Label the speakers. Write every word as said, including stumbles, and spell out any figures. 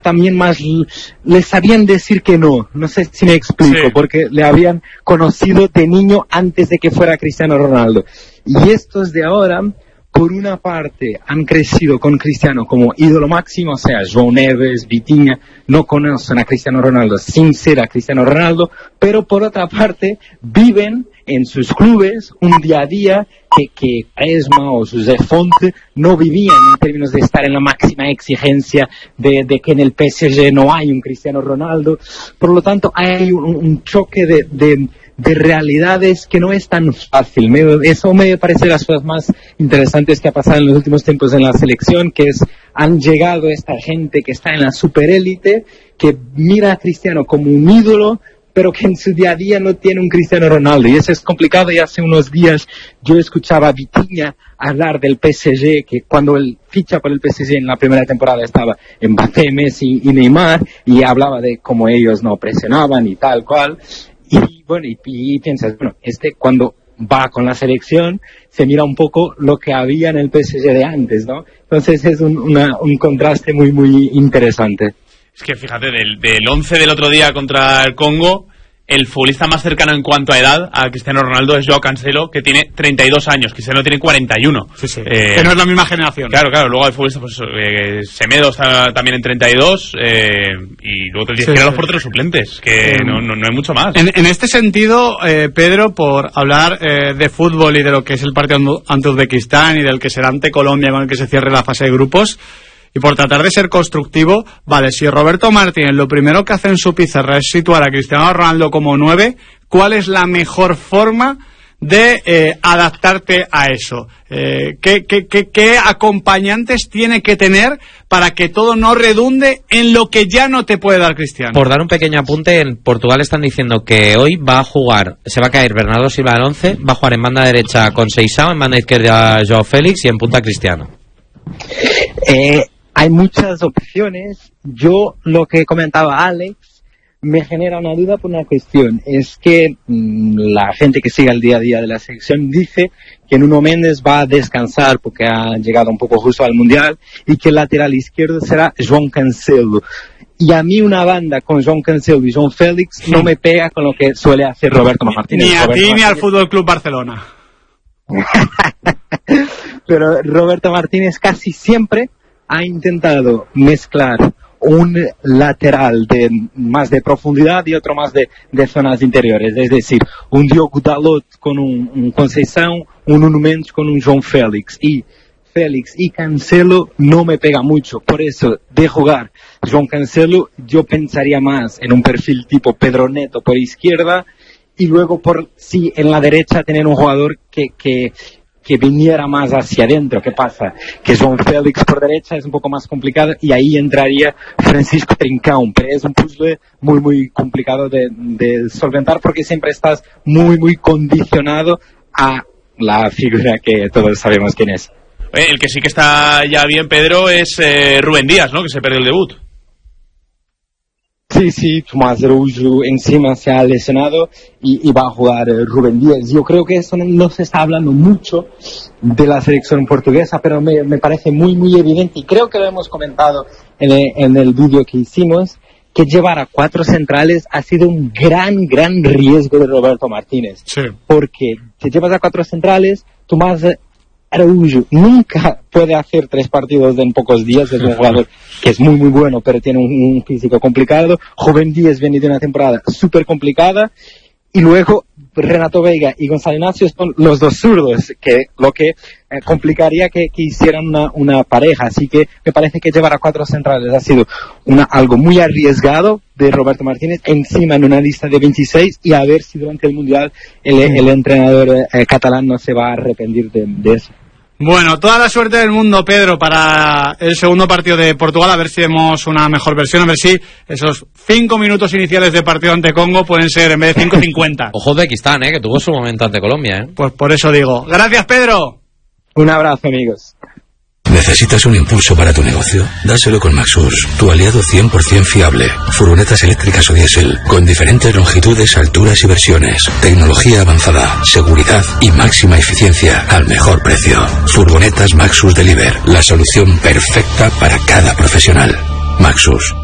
Speaker 1: también más le sabían decir que no, no sé si me explico, sí. Porque le habían conocido de niño antes de que fuera Cristiano Ronaldo. Y estos de ahora, por una parte, han crecido con Cristiano como ídolo máximo, o sea, João Neves, Vitinha, no conocen a Cristiano Ronaldo sin ser a Cristiano Ronaldo, pero por otra parte, viven en sus clubes un día a día que, que Esma o José Fonte no vivían en términos de estar en la máxima exigencia de, de que en el P S G no hay un Cristiano Ronaldo. Por lo tanto, hay un, un choque de, de, de realidades que no es tan fácil. Me, eso me parece de las cosas más interesantes que ha pasado en los últimos tiempos en la selección, que es, han llegado esta gente que está en la superélite, que mira a Cristiano como un ídolo, pero que en su día a día no tiene un Cristiano Ronaldo, y eso es complicado. Y hace unos días yo escuchaba a Vitinha hablar del P S G, que cuando él ficha por el P S G en la primera temporada estaba Mbappé, Messi y Neymar, y hablaba de cómo ellos no presionaban y tal cual, y bueno, y, y piensas, bueno, este cuando va con la selección se mira un poco lo que había en el P S G de antes, ¿no? Entonces es un, una, un contraste muy, muy interesante.
Speaker 2: Es que fíjate, del, del once del otro día contra el Congo, el futbolista más cercano en cuanto a edad a Cristiano Ronaldo es Joao Cancelo, que tiene treinta y dos años, Cristiano tiene cuarenta y uno.
Speaker 3: Sí, sí.
Speaker 2: Eh,
Speaker 3: que no es la misma generación.
Speaker 2: Claro, claro, luego hay futbolistas, pues eh, Semedo está también en treinta y dos, eh, y luego te tienes que ir a los porteros suplentes, que eh, no, no, no hay mucho más.
Speaker 3: En, en este sentido, eh, Pedro, por hablar eh, de fútbol y de lo que es el partido ante Uzbekistán y del que será ante Colombia con el que se cierre la fase de grupos, y por tratar de ser constructivo, vale, si Roberto Martínez lo primero que hace en su pizarra es situar a Cristiano Ronaldo como nueve, ¿cuál es la mejor forma de eh, adaptarte a eso? Eh, ¿qué, qué, qué, ¿Qué acompañantes tiene que tener para que todo no redunde en lo que ya no te puede dar Cristiano?
Speaker 4: Por dar un pequeño apunte, en Portugal están diciendo que hoy va a jugar, se va a caer Bernardo Silva del once, va a jugar en banda derecha con Seixão, en banda izquierda Joao Félix y en punta Cristiano.
Speaker 1: Eh... Hay muchas opciones. Yo, lo que comentaba Alex, me genera una duda por una cuestión. Es que mmm, la gente que sigue el día a día de la selección dice que Nuno Méndez va a descansar porque ha llegado un poco justo al Mundial y que el lateral izquierdo será João Cancelo. Y a mí una banda con João Cancelo y João Félix no me pega con lo que suele hacer Roberto Martínez.
Speaker 3: Ni a
Speaker 1: Roberto
Speaker 3: ti
Speaker 1: Martínez.
Speaker 3: Ni al Fútbol Club Barcelona.
Speaker 1: Pero Roberto Martínez casi siempre ha intentado mezclar un lateral de más de profundidad y otro más de, de zonas interiores, es decir, un Diogo Dalot con un, un Conceição, un Nuno Mendes con un João Félix, y Félix y Cancelo no me pega mucho. Por eso, de jugar João Cancelo, yo pensaría más en un perfil tipo Pedro Neto por izquierda, y luego por sí en la derecha tener un jugador que, que que viniera más hacia adentro. ¿Qué pasa? Que João Félix por derecha es un poco más complicado y ahí entraría Francisco Trincão, pero es un puzzle muy muy complicado de, de solventar porque siempre estás muy muy condicionado a la figura que todos sabemos quién es.
Speaker 2: El que sí que está ya bien, Pedro, es eh, Rubén Díaz, ¿no? Que se perdió el debut.
Speaker 1: Sí, sí, Tomás Araújo encima se ha lesionado y, y va a jugar eh, Rubén Díaz. Yo creo que eso no, no se está hablando mucho de la selección portuguesa, pero me, me parece muy, muy evidente, y creo que lo hemos comentado en el, en el vídeo que hicimos, que llevar a cuatro centrales ha sido un gran, gran riesgo de Roberto Martínez.
Speaker 3: Sí. Porque
Speaker 1: te llevas a cuatro centrales, Tomás Araújo nunca puede hacer tres partidos en pocos días, es un jugador que es muy muy bueno pero tiene un, un físico complicado. Rubén Díaz viene de una temporada súper complicada, y luego Renato Veiga y Gonzalo Inácio son los dos zurdos, que lo que eh, complicaría que, que hicieran una, una pareja. Así que me parece que llevar a cuatro centrales ha sido una, algo muy arriesgado de Roberto Martínez, encima en una lista de veintiséis, y a ver si durante el Mundial el, el entrenador eh, catalán no se va a arrepentir de, de eso.
Speaker 3: Bueno, toda la suerte del mundo, Pedro, para el segundo partido de Portugal. A ver si vemos una mejor versión, a ver si esos cinco minutos iniciales de partido ante Congo pueden ser en vez de cinco cincuenta.
Speaker 4: Ojo de Uzbekistán, eh, que tuvo su momento ante Colombia, eh.
Speaker 3: Pues por eso digo. Gracias, Pedro.
Speaker 1: Un abrazo, amigos.
Speaker 5: ¿Necesitas un impulso para tu negocio? Dáselo con Maxus, tu aliado cien por ciento fiable. Furgonetas eléctricas o diésel, con diferentes longitudes, alturas y versiones. Tecnología avanzada, seguridad y máxima eficiencia al mejor precio. Furgonetas Maxus Deliver, la solución perfecta para cada profesional. Maxus,